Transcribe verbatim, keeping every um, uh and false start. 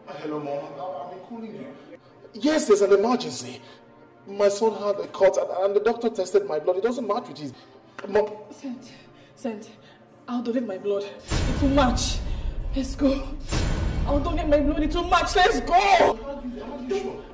Hello, Mom. I've been calling you. Yes, there's an emergency. My son had a cut and the doctor tested my blood. It doesn't match with his... Mom... Sent. Sent. I'll donate my blood. It will match. Let's go. I'll donate my blood. It will match. Let's go. How are you sure?